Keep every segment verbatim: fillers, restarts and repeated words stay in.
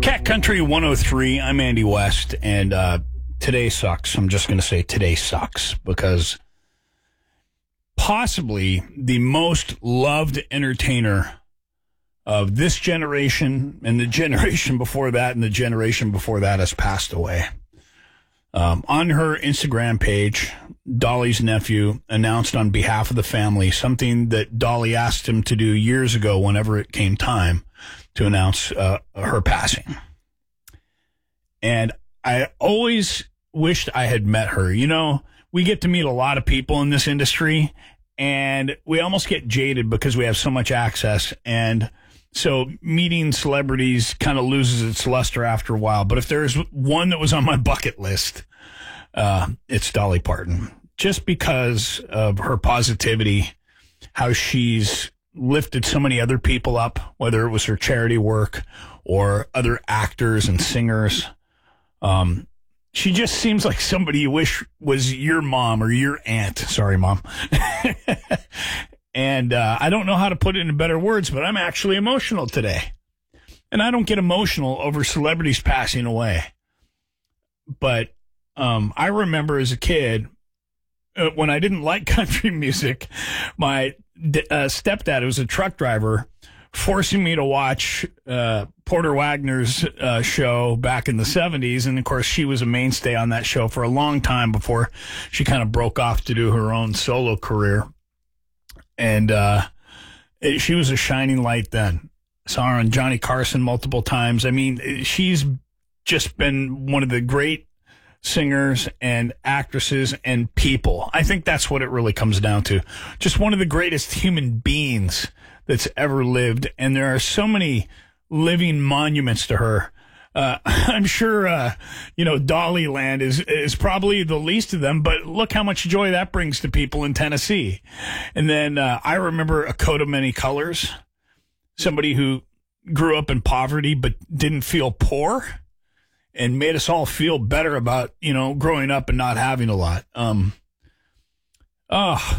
Cat Country one oh three, I'm Andy West, and uh, today sucks. I'm just going to say today sucks because possibly the most loved entertainer of this generation and the generation before that and the generation before that has passed away. Um, on her Instagram page, Dolly's nephew announced on behalf of the family something that Dolly asked him to do years ago whenever it came time to announce uh, her passing. And I always wished I had met her. You know, we get to meet a lot of people in this industry, and we almost get jaded because we have so much access. And so meeting celebrities kind of loses its luster after a while. But if there's one that was on my bucket list, uh, it's Dolly Parton. Just because of her positivity, how she's lifted so many other people up, whether it was her charity work or other actors and singers. Um, she just seems like somebody you wish was your mom or your aunt. Sorry, Mom. And uh, I don't know how to put it in better words, but I'm actually emotional today. And I don't get emotional over celebrities passing away. But um, I remember as a kid, uh, when I didn't like country music, my uh, stepdad, who was a truck driver, forcing me to watch uh, Porter Wagner's uh, show back in the seventies. And, of course, she was a mainstay on that show for a long time before she kind of broke off to do her own solo career. And uh, it, she was a shining light then. Saw her on Johnny Carson multiple times. I mean, she's just been one of the great singers and actresses and people. I think that's what it really comes down to. Just one of the greatest human beings that's ever lived. And there are so many living monuments to her. Uh, I'm sure, uh, you know, Dollyland is, is probably the least of them, but look how much joy that brings to people in Tennessee. And then uh, I remember A Coat of Many Colors, somebody who grew up in poverty but didn't feel poor and made us all feel better about, you know, growing up and not having a lot. Um, oh,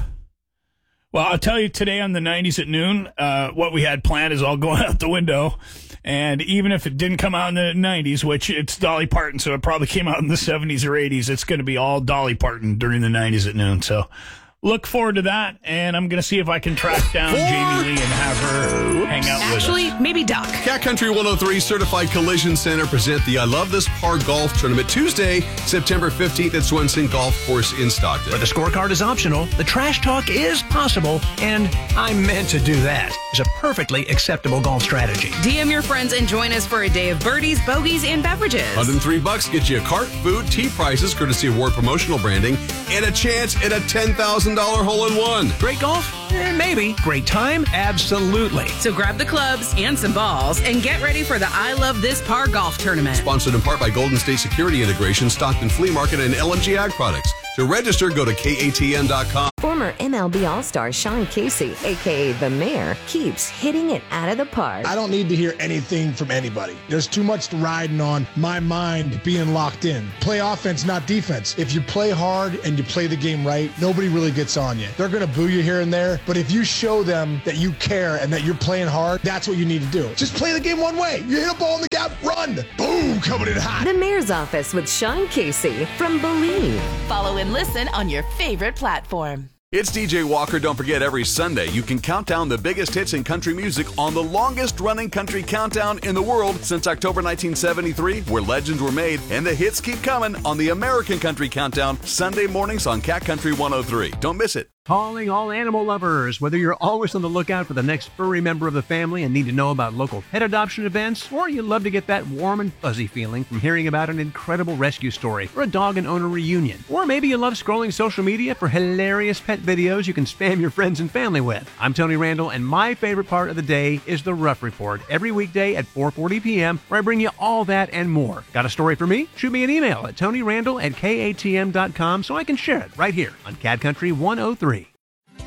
well, I'll tell you today on the nineties at noon, uh, what we had planned is all going out the window. And even if it didn't come out in the nineties, which it's Dolly Parton, so it probably came out in the seventies or eighties, it's going to be all Dolly Parton during the nineties at noon. So look forward to that, and I'm going to see if I can track down Jamie Lee and have her hang out Actually, with us. maybe Doc. Cat Country one oh three Certified Collision Center present the I Love This Par Golf Tournament Tuesday, September fifteenth at Swenson Golf Course in Stockton. But the scorecard is optional, the trash talk is possible, and I meant to do that. It's a perfectly acceptable golf strategy. D M your friends and join us for a day of birdies, bogeys, and beverages. one hundred three bucks gets you a cart, food, tea prices, courtesy of Ward Promotional Branding, and a chance at a ten thousand dollars hole-in-one. Great golf? Eh, maybe. Great time? Absolutely. So grab the clubs and some balls and get ready for the I Love This Par Golf Tournament. Sponsored in part by Golden State Security Integration, Stockton Flea Market, and L M G Ag Products. To register, go to K A T N dot com. Former M L B All-Star Sean Casey, a k a. The Mayor, keeps hitting it out of the park. I don't need to hear anything from anybody. There's too much riding on my mind being locked in. Play offense, not defense. If you play hard and you play the game right, nobody really gets on you. They're going to boo you here and there, but if you show them that you care and that you're playing hard, that's what you need to do. Just play the game one way. You hit a ball in the gap, run. Boom, coming in hot. The Mayor's Office with Sean Casey from Believe. Follow and listen on your favorite platform. It's D J Walker. Don't forget, every Sunday you can count down the biggest hits in country music on the longest-running country countdown in the world since October nineteen seventy-three, where legends were made, and the hits keep coming on the American Country Countdown, Sunday mornings on Cat Country one oh three. Don't miss it. Calling all animal lovers. Whether you're always on the lookout for the next furry member of the family and need to know about local pet adoption events, or you love to get that warm and fuzzy feeling from hearing about an incredible rescue story or a dog and owner reunion, or maybe you love scrolling social media for hilarious pet videos you can spam your friends and family with. I'm Tony Randall, and my favorite part of the day is the Rough Report every weekday at four forty p.m., where I bring you all that and more. Got a story for me? Shoot me an email at tonyrandall at K A T M dot com so I can share it right here on Cat Country one oh three.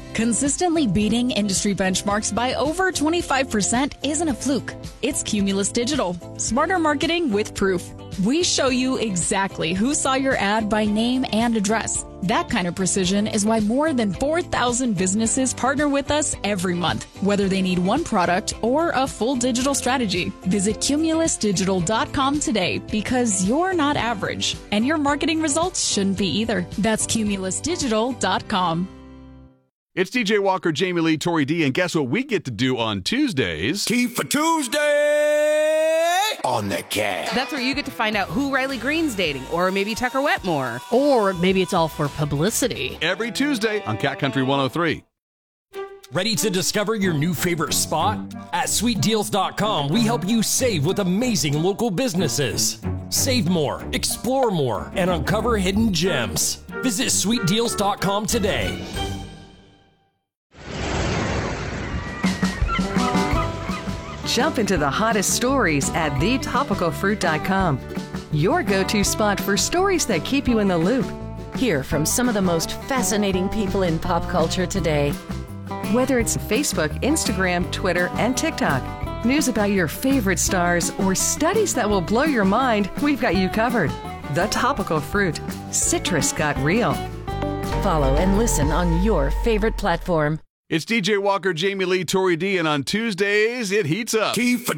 Consistently beating industry benchmarks by over twenty-five percent isn't a fluke. It's Cumulus Digital. Smarter marketing with proof. We show you exactly who saw your ad by name and address. That kind of precision is why more than four thousand businesses partner with us every month, whether they need one product or a full digital strategy. Visit cumulus digital dot com today because you're not average, and your marketing results shouldn't be either. That's cumulus digital dot com. It's D J Walker, Jamie Lee, Tori D, and guess what we get to do on Tuesdays? Tea for Tuesday on the Cat. That's where you get to find out who Riley Green's dating, or maybe Tucker Wetmore. Or maybe it's all for publicity. Every Tuesday on Cat Country one oh three. Ready to discover your new favorite spot? At sweet deals dot com, we help you save with amazing local businesses. Save more, explore more, and uncover hidden gems. Visit sweet deals dot com today. Jump into the hottest stories at the topical fruit dot com. Your go-to spot for stories that keep you in the loop. Hear from some of the most fascinating people in pop culture today. Whether it's Facebook, Instagram, Twitter, and TikTok, news about your favorite stars, or studies that will blow your mind, we've got you covered. The Topical Fruit. Citrus got real. Follow and listen on your favorite platform. It's D J Walker, Jamie Lee, Tori D, and on Tuesdays, it heats up. Tea for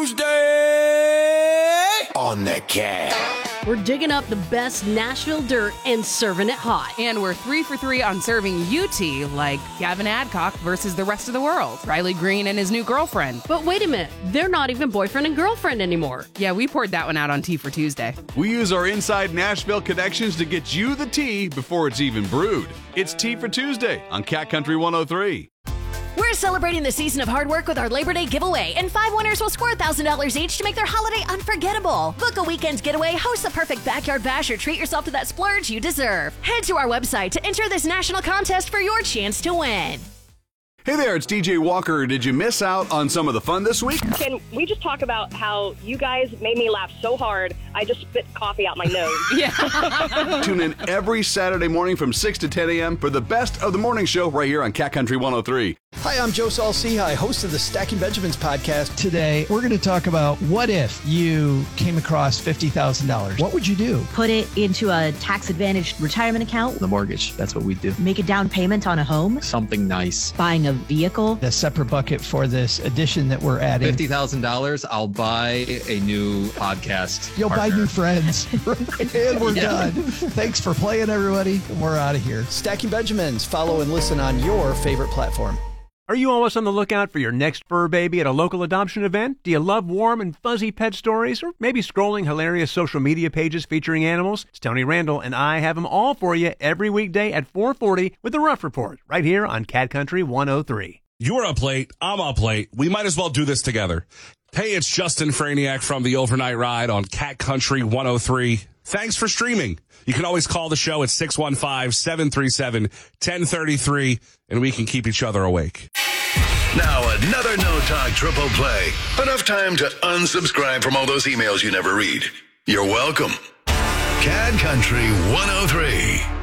Tuesday on the Cat. We're digging up the best Nashville dirt and serving it hot. And we're three for three on serving you tea, like Gavin Adcock versus the rest of the world, Riley Green and his new girlfriend. But wait a minute, they're not even boyfriend and girlfriend anymore. Yeah, we poured that one out on Tea for Tuesday. We use our inside Nashville connections to get you the tea before it's even brewed. It's Tea for Tuesday on Cat Country one oh three. We're celebrating the season of hard work with our Labor Day giveaway, and five winners will score one thousand dollars each to make their holiday unforgettable. Book a weekend getaway, host the perfect backyard bash, or treat yourself to that splurge you deserve. Head to our website to enter this national contest for your chance to win. Hey there, it's D J Walker. Did you miss out on some of the fun this week? Can we just talk about how you guys made me laugh so hard, I just spit coffee out my nose? Yeah. Tune in every Saturday morning from six to ten a.m. for the best of the morning show right here on Cat Country one oh three. Hi, I'm Joe Saul-Sehy, host of the Stacking Benjamins podcast. Today, we're going to talk about what if you came across fifty thousand dollars. What would you do? Put it into a tax-advantaged retirement account. The mortgage, that's what we do. Make a down payment on a home. Something nice. Buying a vehicle. A separate bucket for this addition that we're adding. fifty thousand dollars, I'll buy a new podcast. You'll partner. buy new friends. And we're yeah. done. Thanks for playing, everybody. And we're out of here. Stacking Benjamins. Follow and listen on your favorite platform. Are you always on the lookout for your next fur baby at a local adoption event? Do you love warm and fuzzy pet stories? Or maybe scrolling hilarious social media pages featuring animals? It's Tony Randall, and I have them all for you every weekday at four forty with the Rough Report, right here on Cat Country one oh three. You're up late. I'm up late. We might as well do this together. Hey, it's Justin Franiak from the Overnight Ride on Cat Country one oh three. Thanks for streaming. You can always call the show at six one five, seven three seven, one zero three three, and we can keep each other awake. Now another No Talk triple play. Enough time to unsubscribe from all those emails you never read. You're welcome. Cat Country one oh three.